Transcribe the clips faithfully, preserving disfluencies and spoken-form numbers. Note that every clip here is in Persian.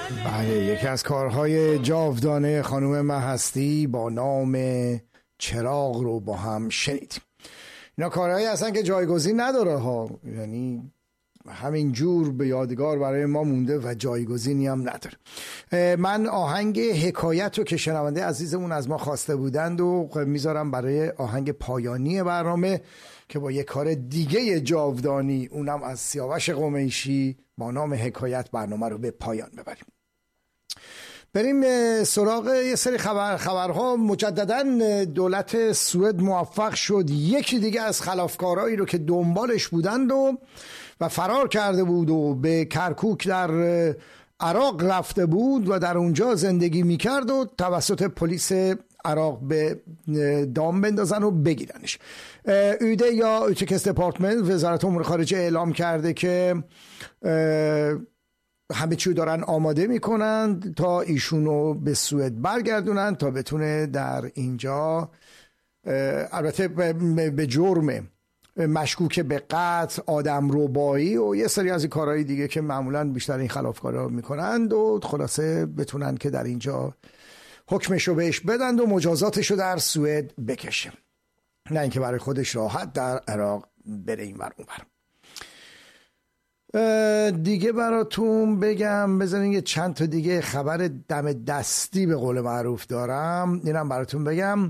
بله، یکی از کارهای جاودانه خانم من هستی با نام چراغ رو با هم شنیدیم. اینا کارهایی هستن که جایگزین نداره ها، یعنی همین جور به یادگار برای ما مونده و جایگزینی هم نداره. من آهنگ حکایت رو که شنونده عزیزمون از ما خواسته بودند و میذارم برای آهنگ پایانی برنامه که با یک کار دیگه جاودانی، اونم از سیاوش قمیشی، با نام حکایت برنامه رو به پایان ببریم. بریم سراغ یه سری خبر خبرها. مجددا دولت سوئد موفق شد یکی دیگه از خلافکارایی رو که دنبالش بودند و و فرار کرده بود و به کرکوک در عراق رفته بود و در اونجا زندگی میکرد و توسط پلیس عراق به دام بندازن و بگیرنش. اوده یا اوتکست دپارتمنت، وزارت امور خارجه، اعلام کرده که همه چیو دارن آماده میکنن تا ایشونو به سوئد برگردونن تا بتونه در اینجا، البته به جرم مشکوک به قتل، آدم ربایی و یه سری از این کارهای دیگه که معمولا بیشتر این خلافکارا میکنند و خلاصه بتونن که در اینجا حکمشو بهش بدن و مجازاتشو در سوئد بکشه، نه اینکه برای خودش راحت در عراق بره این ور اون ور. دیگه براتون بگم، بذارین یه چند تا دیگه خبر دم دستی به قول معروف دارم، اینم براتون بگم.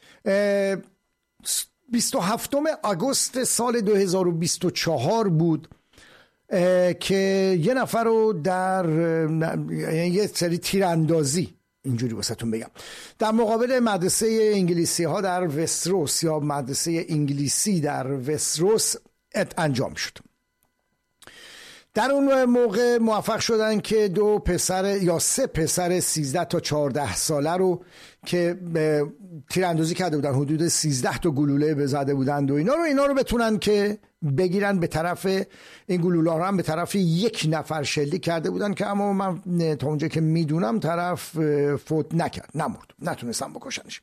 بیست و هفتم آگوست سال دو هزار و بیست و چهار بود که یه نفر رو در یه سری تیراندازی، اینجوری واسهتون بگم، در مقابل مدرسه انگلیسی ها در وستروس یا مدرسه انگلیسی در وستروس انجام شد. در اون موقع موفق شدن که دو پسر یا سه پسر سیزده تا چهارده ساله رو که تیراندازی کرده بودن، حدود سیزده تا گلوله بزده بودند و اینا رو اینا رو بتونن که بگیرن. به طرف این گلوله ها هم به طرف یک نفر شلیک کرده بودن که اما من تا اونجا که میدونم طرف فوت نکرد، نمرد، نتونستم بکشنش.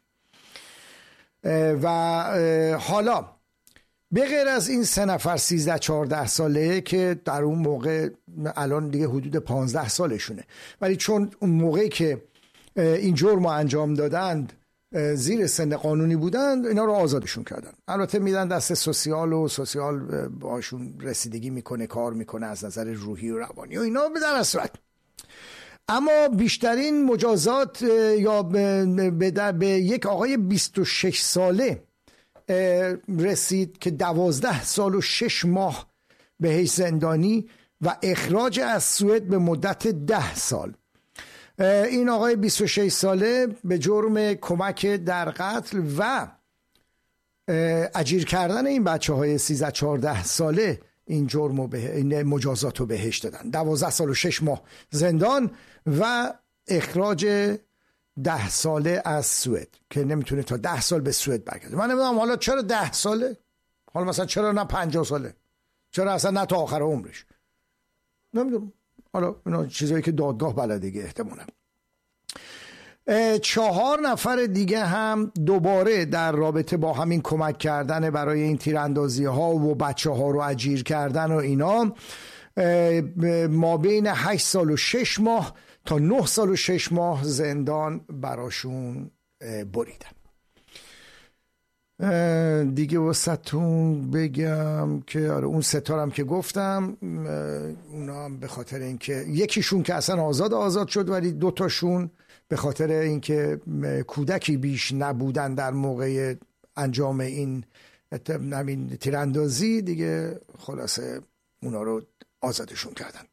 و حالا به غیر از این سه نفر سیزده چهارده ساله که در اون موقع، الان دیگه حدود پانزده سالشونه، ولی چون اون موقعی که این جرم رو انجام دادند زیر سن قانونی بودند، اینا رو آزادشون کردن. البته میدن دست سوسیال و سوسیال باشون رسیدگی میکنه، کار میکنه از نظر روحی و روانی و اینا به در صورت. اما بیشترین مجازات یا به, به, به یک آقای بیست و شش ساله رسید که دوازده سال و شش ماه بهش زندانی و اخراج از سوئد به مدت ده سال. این آقای بیست و شش ساله به جرم کمک در قتل و اجیر کردن این بچه های سیزده چهارده ساله این جرم و به این مجازات رو بهش دادن. دوازده سال و شش ماه زندان و اخراج ده ساله از سوئد که نمیتونه تا ده سال به سوئد برگرده. من نمیدونم حالا چرا ده ساله، حالا مثلا چرا نه پنجاه ساله، چرا اصلا نه تا آخر عمرش، نمیدونم. حالا اینا چیزایی که دادگاه بلدگی احتمالاً. چهار نفر دیگه هم دوباره در رابطه با همین کمک کردن برای این تیراندازی ها و بچه ها رو اجیر کردن و اینا ما بین هشت سال و شش ماه تا نه سال و شش ماه زندان براشون بریدن. دیگه واسهتون بگم که آره اون ستارم که گفتم، اونا هم به خاطر اینکه یکیشون که اصلا آزاد آزاد شد، ولی دوتاشون به خاطر اینکه کودکی بیش نبودن در موقع انجام این همین تیراندازی، دیگه خلاصه اونا رو آزادشون کردن.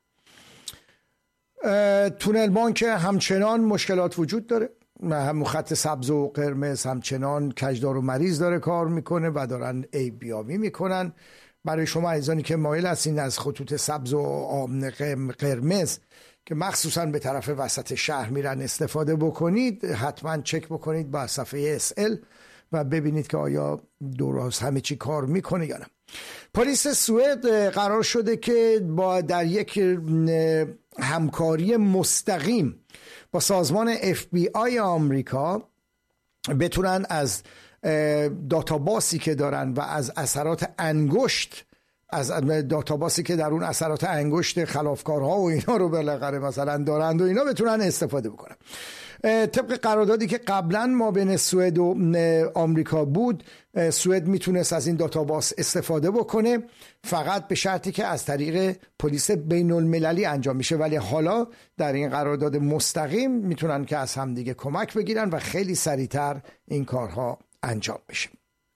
تونل بانک همچنان مشکلات وجود داره، هم خط سبز و قرمز همچنان کجدار و مریض داره کار میکنه و دارن عیبیابی میکنن. برای شما عزیزانی که مایل هستین از خطوط سبز و قرمز که مخصوصا به طرف وسط شهر میرن استفاده بکنید، حتما چک بکنید با صفحه اس ال و ببینید که آیا درست همه چی کار میکنه یا نه. پلیس سوئد قرار شده که با در یک همکاری مستقیم با سازمان اف بی آی آمریکا بتونن از داتاباسی که دارن و از اثرات انگشت از داتاباسی که در اون اثرات انگشت خلافکارها و اینا رو بالاخره مثلا دارند و اینا بتونن استفاده بکنن. طبق قراردادی که قبلا ما بین سوئد و آمریکا بود، سوئد میتونست از این داتاباس استفاده بکنه، فقط به شرطی که از طریق پلیس بین المللی انجام میشه، ولی حالا در این قرارداد مستقیم میتونن که از همدیگه کمک بگیرن و خیلی سریعتر این کارها انجام بشه.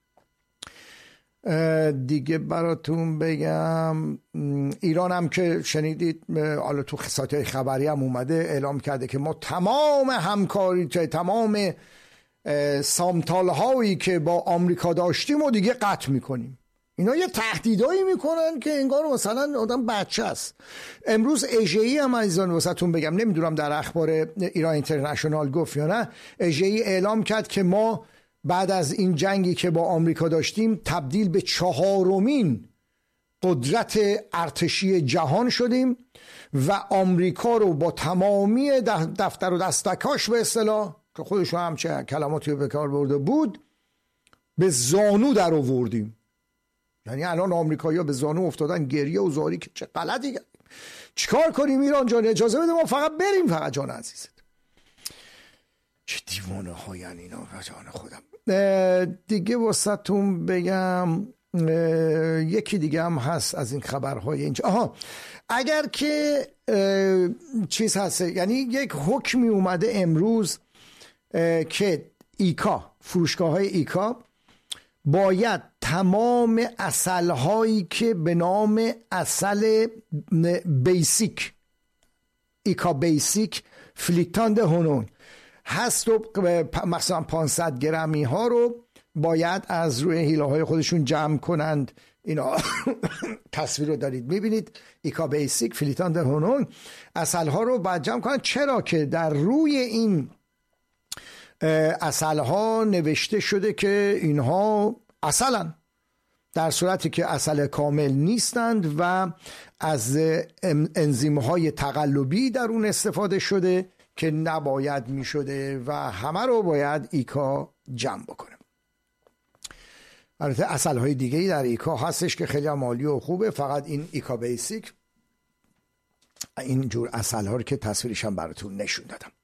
دیگه براتون بگم ایران هم که شنیدید حالا تو سایت‌های خبری هم اومده اعلام کرده که ما تمام همکاری تمام سامتال هایی که با آمریکا داشتیم و دیگه قطع میکنیم. اینا یه تهدیدایی میکنن که انگار مثلا آدم بچه است. امروز اژه‌ای هم عزیزان واسهتون بگم، نمیدونم در اخبار ایران اینترنشنال گفت یا نه، اژه‌ای اعلام کرد که ما بعد از این جنگی که با آمریکا داشتیم تبدیل به چهارمین قدرت ارتشی جهان شدیم و آمریکا رو با تمامی دفتر و دستکاش به اصطلاح که خودشون همچه کلماتی به کار برده بود به زانو در آوردیم. یعنی الان آمریکایی‌ها به زانو افتادن گریه و زاری که چه غلطی کردیم، چیکار کنیم ایران جان، اجازه بده ما فقط بریم فقط جان عزیزت. چه دیوانه ها یعنی اینا جان خودم. دیگه واسهتون بگم یکی دیگه هم هست از این خبرهای اینجا. آها، اگر که چیز هست، یعنی یک حکمی اومده امروز که ایکا، فروشگاه های ایکا باید تمام عسل هایی که به نام عسل بیسیک، ایکا بیسیک فلیتاند هونون هست و مثلا پانصد گرمی ها رو باید از روی حیله های خودشون جمع کنند. اینا تصویر رو دارید میبینید، ایکا بیسیک فلیتاند هونون عسل ها رو باید جمع کنند. چرا که در روی این عسل ها نوشته شده که اینها عسلن، در صورتی که عسل کامل نیستند و از انزیم های تقلبی در اون استفاده شده که نباید می شده و همه رو باید ایکا جمع بکنه. البته عسل های دیگه‌ای در ایکا هستش که خیلی عالی و خوبه، فقط این ایکا بیسیک این جور عسل ها رو که تصویرش هم براتون نشون دادم.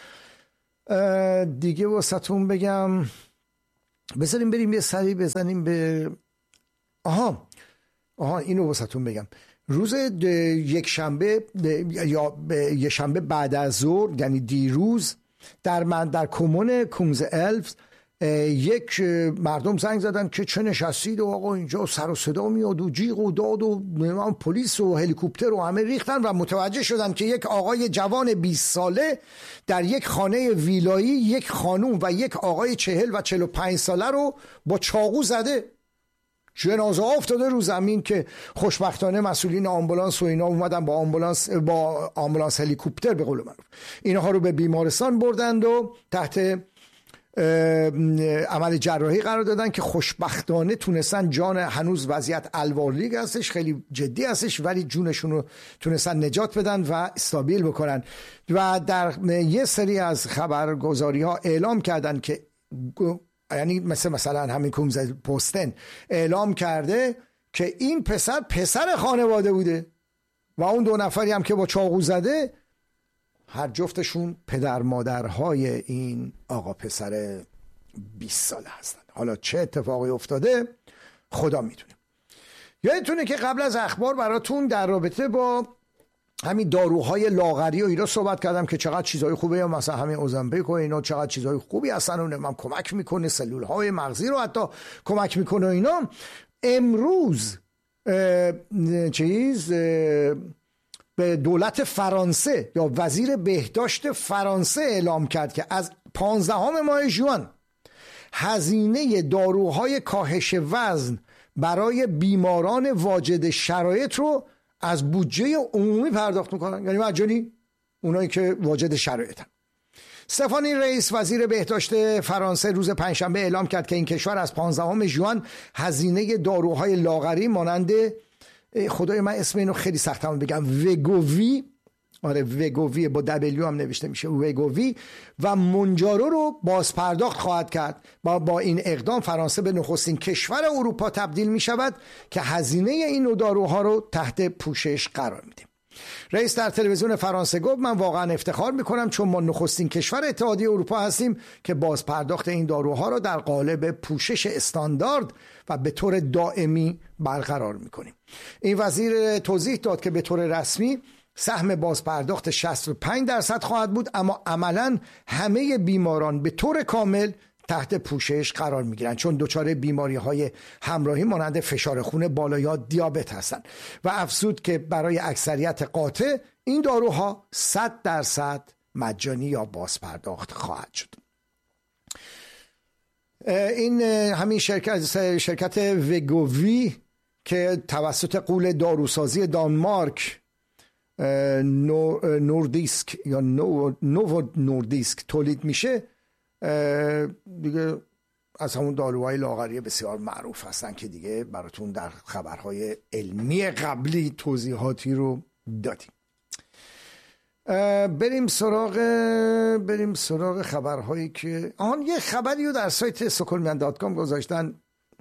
دیگه واسهتون بگم بذاریم بریم یه سری بزنیم به آها آها اینو واسهتون بگم. روز یک شنبه یا یک شنبه بعد از ظهر، یعنی دیروز، در من در کمون کونز الفز یک مردم زنگ زدن که چه نشستید و آقا اینجا سر و صدا میاد و جیغ و داد و پلیس و هلیکوپتر و همه ریختن و متوجه شدن که یک آقای جوان بیست ساله در یک خانه ویلایی یک خانوم و یک آقای چهل و چهل و پنج ساله رو با چاقو زده، جنازه افتاده رو زمین که خوشبختانه مسئولین آمبولانس و اینا اومدن با آمبولانس با آمبولانس هلیکوپتر به قول معروف اینها رو به بیمارستان بردند و تحت عمل جراحی قرار دادن که خوشبختانه تونستن جان، هنوز وضعیت الورلیگ هستش، خیلی جدی هستش، ولی جونشون رو تونستن نجات بدن و استابیل بکنن. و در یه سری از خبرگزاری ها اعلام کردن که یعنی مثل مثلا همین کومز پوستن اعلام کرده که این پسر پسر خانواده بوده و اون دو نفری هم که با چاقو زده هر جفتشون پدر مادرهای این آقا پسر بیست ساله هستن. حالا چه اتفاقی افتاده خدا میدونه. یادتونه که قبل از اخبار براتون در رابطه با همین داروهای لاغری و اینا صحبت کردم که چقدر چیزهای خوبه، مثلا همین اوزمپیک و اینا چقدر چیزهای خوبی هستن، اونم هم کمک میکنه، سلولهای مغزی رو حتی کمک میکنه و اینا. امروز چیز به دولت فرانسه یا وزیر بهداشت فرانسه اعلام کرد که از پانزدهم ماه ژوئن هزینه داروهای کاهش وزن برای بیماران واجد شرایط رو از بودجه عمومی پرداخت میکنن، یعنی مجانی اونایی که واجد شرایطن. استفانی رئیس وزیر بهداشت فرانسه روز پنجشنبه اعلام کرد که این کشور از پانزدهم ژوئن هزینه داروهای لاغری مانند، خدای من اسم اینو خیلی سختم بگم، وگووی، آره وگووی با دبلیو هم نوشته میشه وگووی و مونجارو رو بازپرداخت خواهد کرد. با, با این اقدام فرانسه به نخستین کشور اروپا تبدیل می شود که هزینه این نوع داروها رو تحت پوشش قرار میده. رئیس در تلویزیون فرانسه گفت من واقعا افتخار میکنم چون ما نخستین کشور اتحادیه اروپا هستیم که بازپرداخت این داروها رو در قالب پوشش استاندارد و به طور دائمی برقرار میکنیم. این وزیر توضیح داد که به طور رسمی سهم بازپرداخت شصت و پنج درصد خواهد بود، اما عملاً همه بیماران به طور کامل تحت پوشش قرار میگیرند چون دچار بیماری های همراهی مانند فشار خون بالا یا دیابت هستند و افزود که برای اکثریت قاطع این داروها صد درصد مجانی یا بازپرداخت خواهد شد. این همین شرکت شرکت وگووی که توسط غول داروسازی دانمارک نوردیسک یا نوو نوردیسک تولید میشه دیگه از همون داروهای لاغری بسیار معروف هستن که دیگه براتون در خبرهای علمی قبلی توضیحاتی رو دادیم. بریم سراغ بریم سراغ خبرهایی که آن یه خبری رو در سایت سکولمیان دات کام گذاشتن.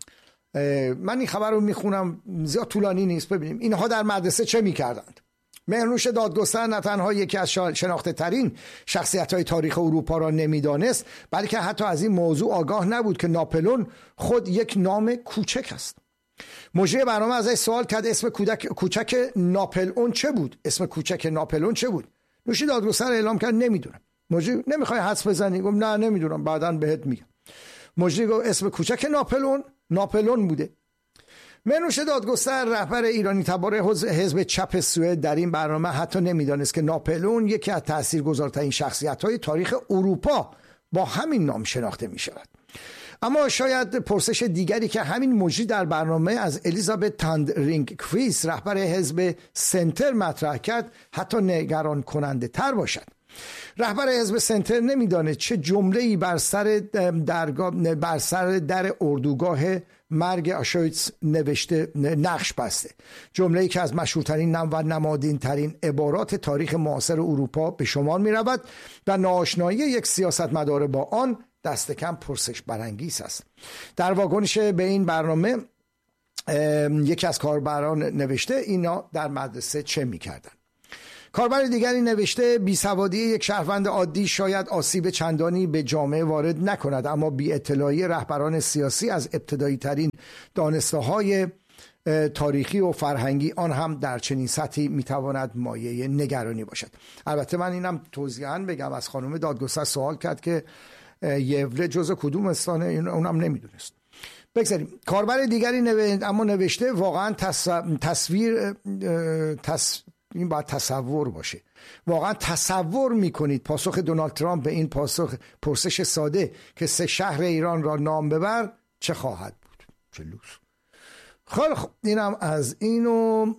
من این خبر رو میخونم، زیاد طولانی نیست. ببینیم اینها در مدرسه چه میکردند. مهرنوش دادگستر نه تنها یکی از شناخته ترین شخصیت های تاریخ اروپا را نمیدانست، بلکه حتی از این موضوع آگاه نبود که ناپلئون خود یک نام کوچک است. مجری برنامه ازش سوال کرد اسم کودک کوچک ناپلئون چه بود؟ اسم کوچک ناپلئون چه بود؟ نوشی دادگستر اعلام کرد نمیدونم. مجری نمیخوای حدس بزنی؟ گفت نه نمیدونم، بعداً بهت میگم. مجری گفت اسم کوچک ناپلئون ناپلئون بوده. مهرنوش دادگستر رهبر ایرانی تبار حزب چپ سوئد در این برنامه حتی نمیدانست که ناپلئون یکی از تاثیرگذارترین شخصیت‌های تاریخ اروپا با همین نام شناخته می شود. اما شاید پرسش دیگری که همین مجری در برنامه از الیزابت تاندرینگکویست رهبر حزب سنتر مطرح کرد حتی نگران کننده تر باشد. رهبر حزب سنتر نمیداند چه جمله‌ای بر سر درگاه بر سر در اردوگاه مرگ آشویتس نوشته نقش بسته، جمله‌ای که از مشهورترین و نمادین ترین عبارات تاریخ معاصر اروپا به شمار می رود و ناآشنایی یک سیاستمدار با آن دست کم پرسش برانگیز است. در واکنش به این برنامه یکی از کاربران نوشته اینا در مدرسه چه می‌کردن. کاربر دیگری نوشته بیسوادی یک شهروند عادی شاید آسیب چندانی به جامعه وارد نکند، اما بی اطلاعی رهبران سیاسی از ابتدایی ترین دانسته‌های تاریخی و فرهنگی آن هم در چنین سطحی میتواند مایه نگرانی باشد. البته من اینم توضیحاً بگم از خانم دادگستر سوال کرد که یوله جزء کدوم استانه، اونم نمیدونست. بگذاریم. کاربر دیگری نوشته اما نوشته واقعا تصویر تص... این باید تصور باشه. واقعا تصور میکنید پاسخ دونالد ترامپ به این پاسخ پرسش ساده که سه شهر ایران را نام ببر چه خواهد بود؟ چه لوس. خیلی خب اینم از اینو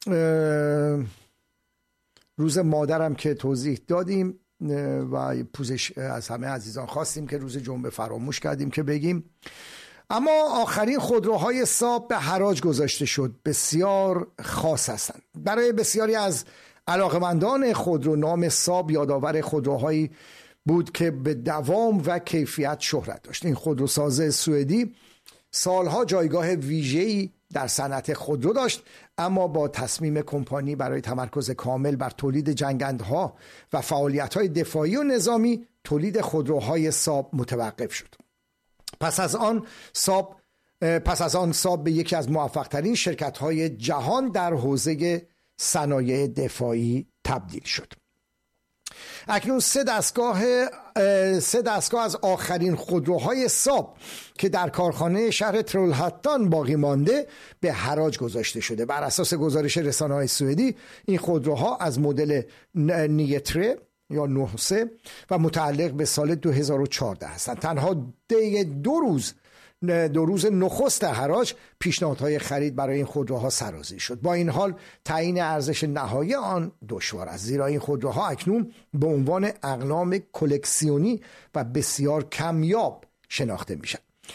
روز مادرم که توضیح دادیم و پوزش از همه عزیزان خواستیم که روز جمعه فراموش کردیم که بگیم. اما آخرین خودروهای ساب به حراج گذاشته شد. بسیار خاص هستند. برای بسیاری از علاقمندان خودرو نام ساب یادآور خودروهایی بود که به دوام و کیفیت شهرت داشت. این خودروساز سوئدی سالها جایگاه ویژه‌ای در صنعت خودرو داشت، اما با تصمیم کمپانی برای تمرکز کامل بر تولید جنگندها و فعالیت‌های دفاعی و نظامی تولید خودروهای ساب متوقف شد. پس از آن ساب پس از آن ساب به یکی از موفق‌ترین شرکت‌های جهان در حوزه صنایع دفاعی تبدیل شد. اکنون سه دستگاه سه دستگاه از آخرین خودروهای ساب که در کارخانه شهر ترولهاتان باقی مانده به حراج گذاشته شده. بر اساس گزارش رسانه‌های سوئدی این خودروها از مدل نیتره یا نه سه و متعلق به سال دو هزار و چهارده هستند. تنها طی دو روز دو روز نخست حراج پیشنهادهای خرید برای این خودروها سرازیر شد. با این حال تعیین ارزش نهایی آن دشوار است، زیرا این خودروها اکنون به عنوان اقلام کلکسیونی و بسیار کمیاب شناخته میشن.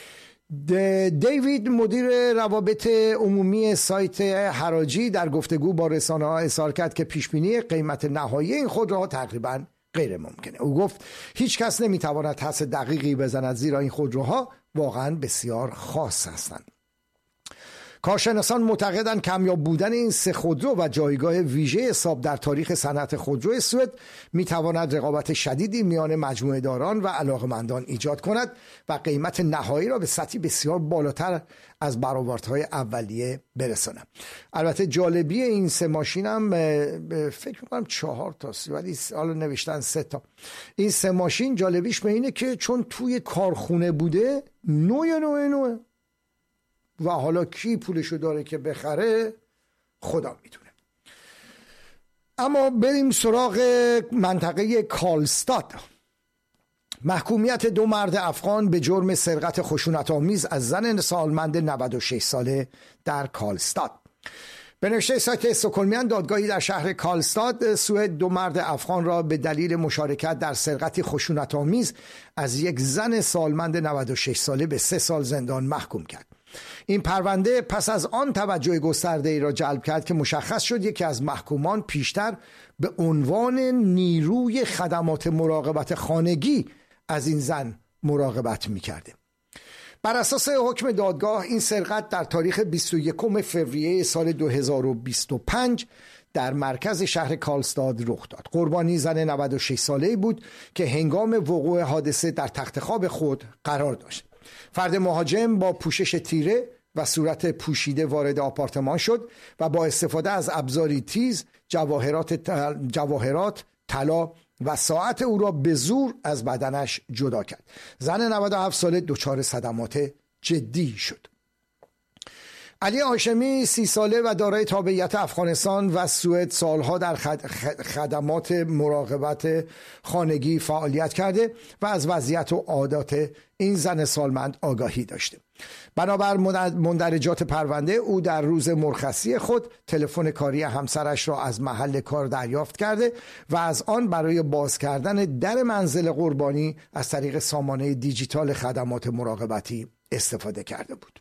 دیوید مدیر روابط عمومی سایت حراجی در گفتگو با رسانه ها اظهار کرد که پیشبینی قیمت نهایی این خودروها تقریباً غیر ممکنه. او گفت هیچ کس نمیتواند حدس دقیقی بزند زیرا این خودروها واقعاً بسیار خاص هستند. کارشناسان معتقدند کمیاب بودن این سه خودرو و جایگاه ویژه حساب در تاریخ صنعت خودرو سوئد میتواند رقابت شدیدی میان مجموعه داران و علاقمندان ایجاد کند و قیمت نهایی را به سطحی بسیار بالاتر از برآوردهای اولیه برساند. البته جالبی این سه ماشین هم فکر میکنم چهار تاست ولی حالا نوشتن سه تا. این سه ماشین جالبیش به اینه که چون توی کارخونه بوده نوع نوع نوع و حالا کی پولشو داره که بخره خدا میدونه. اما بریم سراغ منطقه کارلستاد. محکومیت دو مرد افغان به جرم سرقت خشونت‌آمیز از زن سالمند نود و شش ساله در کارلستاد. به نوشته سایت استکهلمیان، دادگاهی در شهر کارلستاد سوئد دو مرد افغان را به دلیل مشارکت در سرقتی خشونت‌آمیز از یک زن سالمند نود و شش ساله به سه سال زندان محکوم کرد. این پرونده پس از آن توجه گسترده‌ای را جلب کرد که مشخص شد یکی از محکومان پیشتر به عنوان نیروی خدمات مراقبت خانگی از این زن مراقبت می‌کرده. بر اساس حکم دادگاه این سرقت در تاریخ بیست و یکم فوریه سال دو هزار و بیست و پنج در مرکز شهر کارلستاد رخ داد. قربانی زن نود و شش ساله‌ای بود که هنگام وقوع حادثه در تخت خواب خود قرار داشت. فرد مهاجم با پوشش تیره و صورت پوشیده وارد آپارتمان شد و با استفاده از ابزاری تیز جواهرات تل... جواهرات طلا و ساعت او را به زور از بدنش جدا کرد. زن نود و هفت ساله دچار صدمات جدی شد. علی هاشمی سی ساله و دارای تابعیت افغانستان و سوئد سالها در خدمات مراقبت خانگی فعالیت کرده و از وضعیت و عادات این زن سالمند آگاهی داشته. بنابر مندرجات پرونده او در روز مرخصی خود تلفن کاری همسرش را از محل کار دریافت کرده و از آن برای باز کردن در منزل قربانی از طریق سامانه دیجیتال خدمات مراقبتی استفاده کرده بود.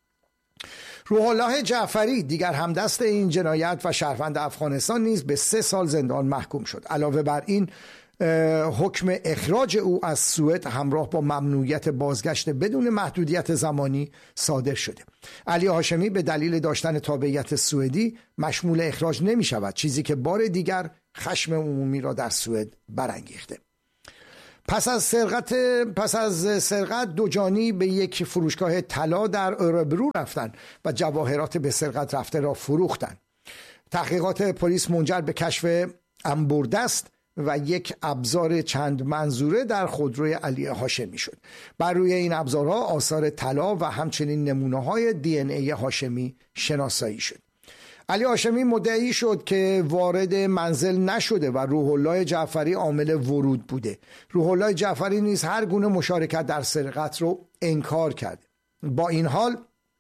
روح الله جعفری دیگر همدست این جنایت و شهروند افغانستان نیز به سه سال زندان محکوم شد. علاوه بر این حکم اخراج او از سوئد همراه با ممنوعیت بازگشت بدون محدودیت زمانی صادر شده. علی هاشمی به دلیل داشتن تابعیت سوئدی مشمول اخراج نمی شود، چیزی که بار دیگر خشم عمومی را در سوئد برانگیخته. پس از سرقت پس از سرقت دو جانی به یک فروشگاه طلا در اوربرو رفتند و جواهرات به سرقت رفته را فروختند. تحقیقات پلیس منجر به کشف انبردست و یک ابزار چند منظوره در خودروی علی هاشمی شد. بر روی این ابزارها آثار طلا و همچنین نمونه‌های دی ان ای هاشمی شناسایی شد. علی هاشمی مدعی شد که وارد منزل نشده و روح الله جعفری عامل ورود بوده. روح الله جعفری نیز هر گونه مشارکت در سرقت رو انکار کرد. با این حال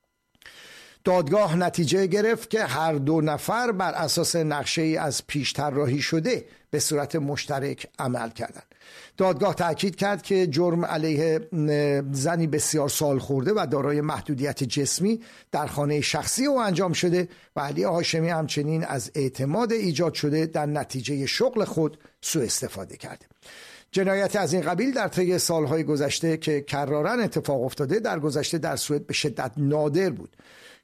دادگاه نتیجه گرفت که هر دو نفر بر اساس نقشه‌ای از پیش طراحی شده به صورت مشترک عمل کردند. دادگاه تاکید کرد که جرم علیه زنی بسیار سال خورده و دارای محدودیت جسمی در خانه شخصی او انجام شده و علی هاشمی همچنین از اعتماد ایجاد شده در نتیجه شغل خود سوء استفاده کرده. جنایت از این قبیل در طی سالهای گذشته که کراراً اتفاق افتاده در گذشته در سوئد به شدت نادر بود.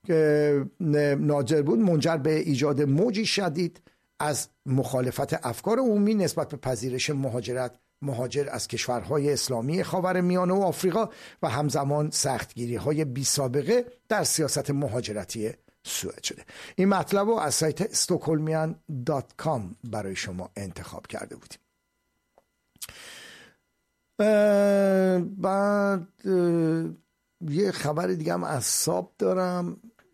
نادر بود منجر به ایجاد موجی شدید از مخالفت افکار عمومی نسبت به پذیرش مهاجرت مهاجر از کشورهای اسلامی خاورمیانه و آفریقا و همزمان سختگیری‌های بی سابقه در سیاست مهاجرتی سوئد شده. این مطلب رو از سایت استکهلمیان دات کام برای شما انتخاب کرده بودیم. بعد یه خبر دیگه هم از ساب دارم،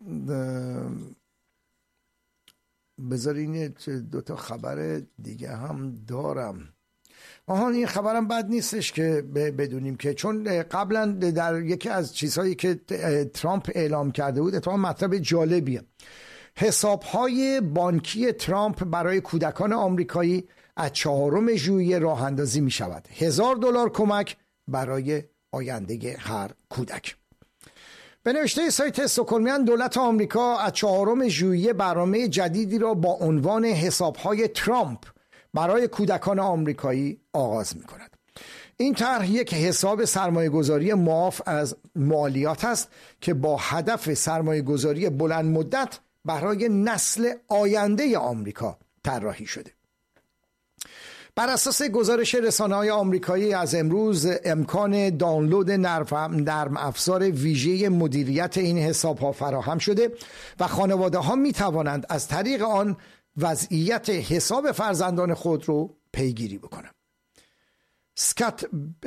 بذارین دوتا خبر دیگه هم دارم. آهان این خبرم بد نیستش که بدونیم که چون قبلا در یکی از چیزهایی که ترامپ اعلام کرده بود اتفاقا مطلب جالبیه. حسابهای بانکی ترامپ برای کودکان آمریکایی از چهارم ژوئیه راه اندازی می شود. هزار دلار کمک برای آینده هر کودک. به نوشته سایت استکهلمیان، دولت آمریکا از چهارم ژوئیه برنامه جدیدی را با عنوان حساب‌های ترامپ برای کودکان آمریکایی آغاز می‌کند. این طرح یک حساب سرمایه‌گذاری معاف از مالیات است که با هدف سرمایه‌گذاری بلند مدت برای نسل آینده آمریکا طراحی شده. بر اساس گزارش رسانه‌های آمریکایی از امروز، امکان دانلود نرم افزار ویژه مدیریت این حساب‌ها فراهم شده و خانواده‌ها می‌توانند از طریق آن وضعیت حساب فرزندان خود رو پیگیری بکنند. اسکات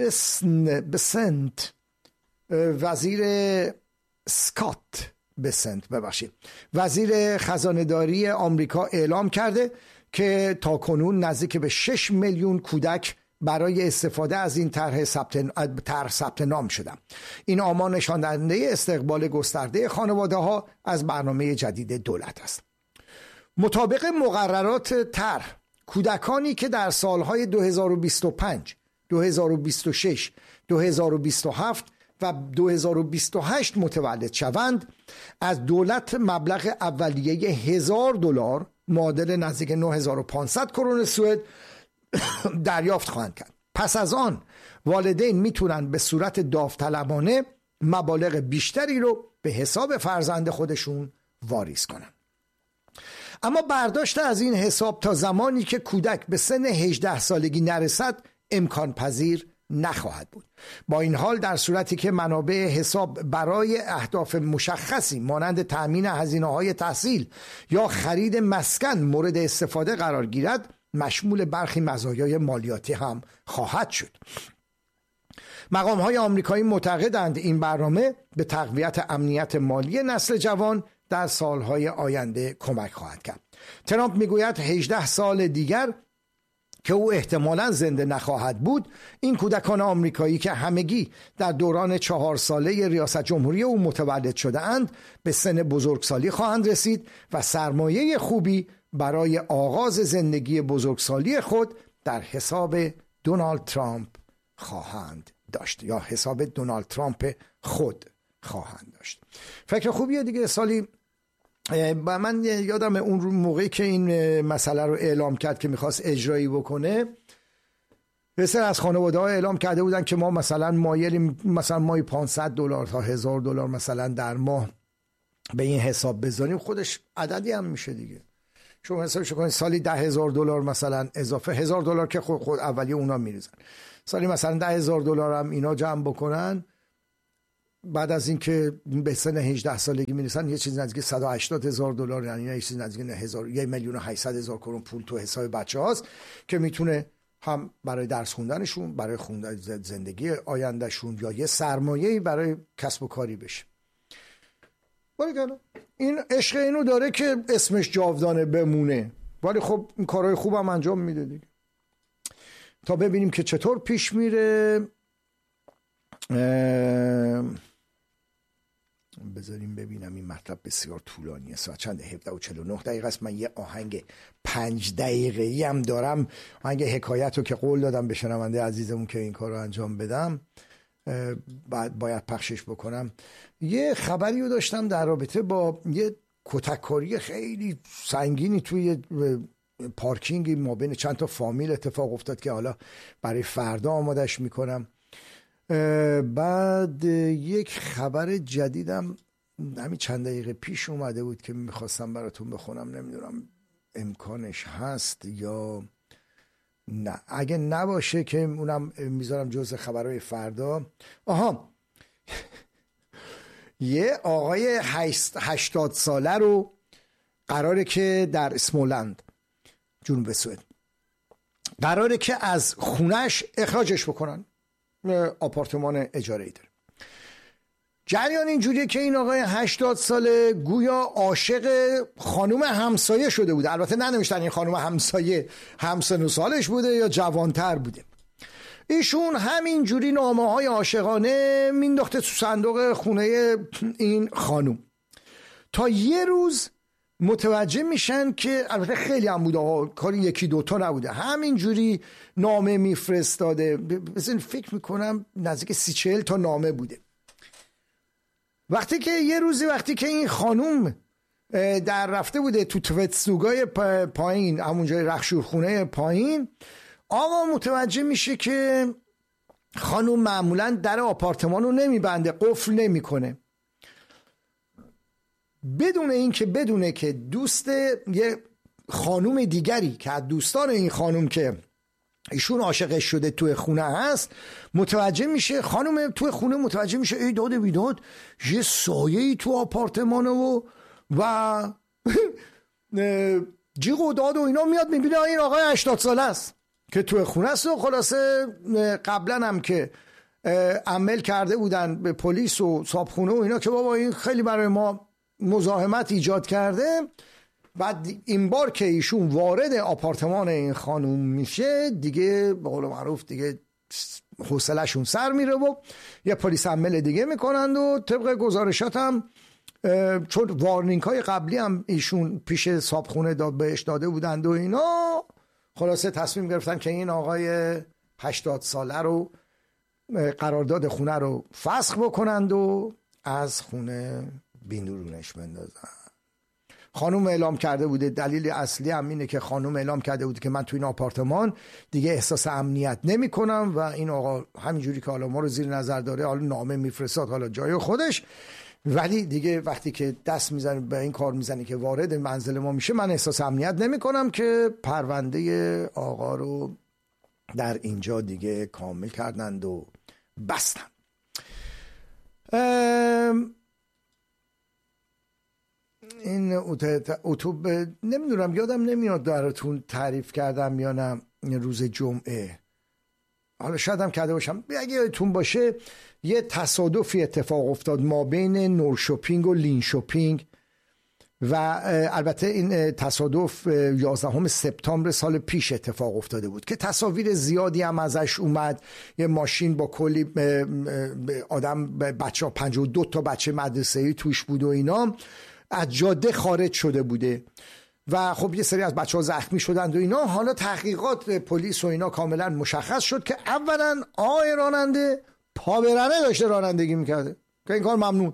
بسنت وزیر اسکات بسنت ببخشید وزیر خزانه‌داری آمریکا اعلام کرده که تاکنون نزدیک به شش میلیون کودک برای استفاده از این طرح ثبت ثبت نام شدند. این آمار نشان دهنده استقبال گسترده خانواده‌ها از برنامه جدید دولت است. مطابق مقررات طرح، کودکانی که در سالهای دو هزار و بیست و پنج، دو هزار و بیست و شش، دو هزار و بیست و هفت و دو هزار و بیست و هشت متولد شوند، از دولت مبلغ اولیه هزار دلار معادل نزدیک نه هزار و پانصد کرون سوئد دریافت خواهند کرد. پس از آن والدین میتونن به صورت داوطلبانه مبالغ بیشتری رو به حساب فرزند خودشون واریز کنن. اما برداشت از این حساب تا زمانی که کودک به سن هجده سالگی نرسد امکان پذیر نخواهد بود. با این حال در صورتی که منابع حساب برای اهداف مشخصی مانند تأمین هزینه‌های تحصیل یا خرید مسکن مورد استفاده قرار گیرد، مشمول برخی مزایای مالیاتی هم خواهد شد. مقام‌های آمریکایی معتقدند این برنامه به تقویت امنیت مالی نسل جوان در سالهای آینده کمک خواهد کرد. ترامپ میگوید هجده سال دیگر که او احتمالاً زنده نخواهد بود، این کودکان آمریکایی که همگی در دوران چهار ساله ریاست جمهوری او متولد شده اند به سن بزرگسالی خواهند رسید و سرمایه خوبی برای آغاز زندگی بزرگسالی خود در حساب دونالد ترامپ خواهند داشت یا حساب دونالد ترامپ خود خواهند داشت. فکر خوبیه دیگه. سالی با من یادم اون موقعی که این مسئله رو اعلام کرد که میخواست اجرایی بکنه، بسیار از خانواده ها اعلام کرده بودن که ما مثلا مایلیم مثلا ماهی پانصد دلار تا هزار دلار مثلا در ماه به این حساب بذاریم. خودش عددی هم میشه دیگه. شما حسابش کنید سالی ده هزار دلار مثلا اضافه هزار دلار که خود, خود اولی اونا میریزن، سالی مثلا ده هزار دلار هم اینا جمع بکنن، بعد از اینکه به سن هجده سالگی میرسن یه چیز نزدیک صد و هشتاد هزار دلار، یعنی یه چیز نزدیک هزار یک میلیون و هشتصد هزار کرون پول تو حساب بچه هاست که میتونه هم برای درس خوندنشون، برای خوندن زندگی آیندهشون یا یه سرمایه‌ای برای کسب و کاری بشه. ولی این عشق اینو داره که اسمش جاودانه بمونه، ولی خب این کارهای خوبم انجام میده دیگه. تا ببینیم که چطور پیش میره. بذاریم ببینم، این مطلب بسیار طولانیه، ساعت چند؟ هفده و چهل و نه دقیقه است. من یه آهنگ پنج دقیقه‌ای هم دارم، آهنگ حکایت رو که قول دادم به شنونده عزیزمون که این کار رو انجام بدم، بعد باید پخشش بکنم. یه خبری رو داشتم در رابطه با یه کتککاری خیلی سنگینی توی پارکینگ ما بین چند تا فامیل اتفاق افتاد که حالا برای فردا آمادش میکنم. بعد یک خبر جدیدم همین چند دقیقه پیش اومده بود که میخواستم براتون بخونم، نمیدونم امکانش هست یا نه. اگه نباشه که اونم میذارم جزء خبرهای فردا. آها یه آقای هشتاد ساله رو قراره که در اسمولند جنوب سوئد قراره که از خونش اخراجش بکنن، آپارتمان اجاره ای داره. جریان اینجوریه که این آقای هشتاد ساله گویا عاشق خانوم همسایه شده بوده. البته ننوشتن این خانوم همسایه همسن و سالش بوده یا جوانتر بوده. ایشون همینجوری نامه های عاشقانه مینداخته تو صندوق خونه این خانوم، تا یه روز متوجه میشن که البته خیلی هم بوده، کاری یکی دوتا نبوده، همینجوری نامه میفرستاده. بزن فکر میکنم نزدیک سی چهل تا نامه بوده. وقتی که یه روزی وقتی که این خانوم در رفته بوده تو توتسوگای پایین، همون جای رخشورخونه پایین، آقا متوجه میشه که خانوم معمولا در آپارتمان رو نمیبنده، قفل نمیکنه. بدون این که بدونه که دوست یه خانوم دیگری که از دوستان این خانوم که ایشون عاشقش شده توی خونه هست متوجه میشه، خانوم توی خونه متوجه میشه ای داد بیداد یه سایه‌ای تو آپارتمانه و و جیغ و داد و اینا، میاد میبینه این آقای هشتاد ساله است که توی خونه است. و خلاصه قبلا هم که عمل کرده بودن به پلیس و صاحبخونه و اینا که بابا این خیلی برای ما مزاحمت ایجاد کرده. بعد این بار که ایشون وارد آپارتمان این خانوم میشه دیگه به قول معروف دیگه حوصله‌شون سر میره و یه پلیس عمل دیگه میکنند و طبق گزارشات هم چون وارنینگ های قبلی هم ایشون پیش صاحبخونه داد بهش داده بودند و اینا، خلاصه تصمیم گرفتن که این آقای هشتاد ساله رو قرارداد خونه رو فسخ بکنند و از خونه بیرونش بندازن. خانوم اعلام کرده بوده، دلیل اصلی هم اینه که خانوم اعلام کرده بوده که من تو این آپارتمان دیگه احساس امنیت نمی کنم و این آقا همینجوری که حالا ما رو زیر نظر داره، حالا نامه میفرستاد حالا جای خودش، ولی دیگه وقتی که دست میزنه به این کار میزنه که وارد منزل ما میشه من احساس امنیت نمی کنم، که پرونده آقا رو در اینجا دیگه کامل کردند و بستن. ام... این اتوب نمیدونم یادم نمیاد دراتون تعریف کردم یا نه روز جمعه، حالا شاید هم کرده باشم. اگه یادتون باشه یه تصادفی اتفاق افتاد ما بین نورشوپینگ و لینشوپینگ و البته این تصادف یازدهم سپتامبر سال پیش اتفاق افتاده بود که تصاویر زیادی هم ازش اومد. یه ماشین با کلی آدم، بچه ها، پنجاه و دو تا بچه مدرسه‌ای توش بود و اینا، از جاده خارج شده بوده و خب یه سری از بچه ها زخمی شدند و اینا. حالا تحقیقات پلیس و اینا کاملا مشخص شد که اولا آقای راننده پابرهنه داشته رانندگی میکرده که این کار ممنوع،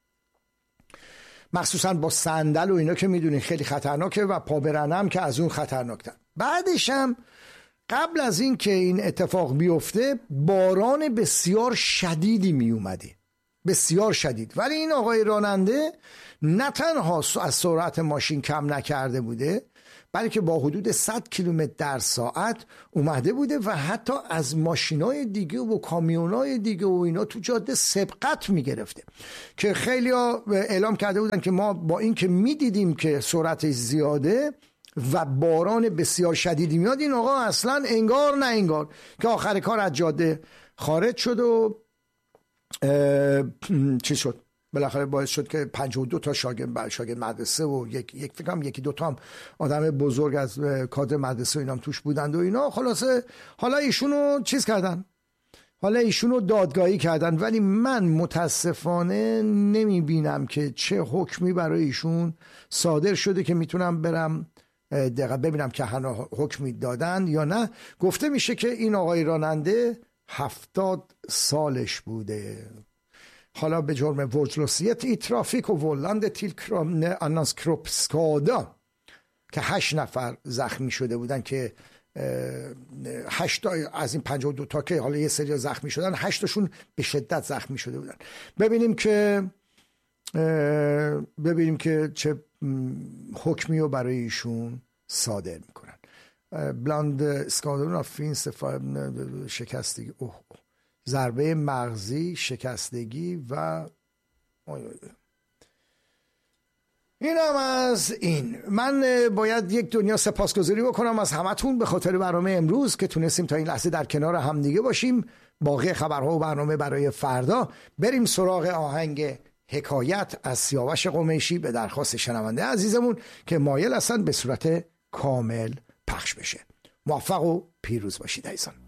مخصوصا با صندل و اینا که میدونین خیلی خطرناکه و پابرهنه هم که از اون خطرناکتر. بعدش هم قبل از این که این اتفاق بیفته باران بسیار شدیدی میومده، بسیار شدید، ولی این آقای راننده نه تنها از سرعت ماشین کم نکرده بوده بلکه با حدود صد کیلومتر در ساعت اومده بوده و حتی از ماشینای دیگه و کامیونای دیگه و اینا تو جاده سبقت میگرفته، که خیلی ها اعلام کرده بودن که ما با این که میدیدیم که سرعتش زیاده و باران بسیار شدیدی میاد، این آقا اصلا انگار نه انگار، که آخر کار از جاده خارج شد و چی شد، بالاخره باعث شد که پنجاه و دو تا شاگرد شاگرد مدرسه و یک یک فکر کنم یکی دو تا هم آدم بزرگ از کادر مدرسه اینا هم توش بودند و اینا. خلاصه حالا ایشونو چیز کردن، حالا ایشونو دادگاهی کردن، ولی من متاسفانه نمی بینم که چه حکمی برای ایشون صادر شده که میتونم برم دقیقا ببینم که هنوز حکمی دادن یا نه. گفته میشه که این آقای راننده هفتاد سالش بوده. حالا به جرم vårdslöshet i trafik och vållande till annans kroppsskada که هشت نفر زخمی شده بودن، که هشت از این پنجاه و دو تا که حالا یه سری زخمی شدن، هشتاشون به شدت زخمی شده بودن. ببینیم که ببینیم که چه حکمی رو برای ایشون صادر میکنن. بلاند skadorna finns شکستگی، اوه ضربه مغزی، شکستگی و این هم از این. من باید یک دنیا سپاسگزاری بکنم از همتون به خاطر برنامه امروز که تونستیم تا این لحظه در کنار هم دیگه باشیم. باقی خبرها و برنامه برای فردا. بریم سراغ آهنگ حکایت از سیاوش قمیشی به درخواست شنونده عزیزمون که مایل هستن به صورت کامل پخش بشه. موفق و پیروز باشید عزیزان.